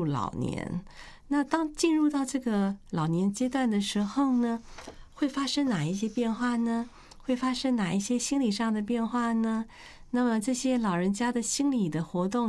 老年。那当进入到这个老年阶段的时候呢，会发生哪一些变化呢？会发生哪一些心理上的变化呢？那么这些老人家的心理的活动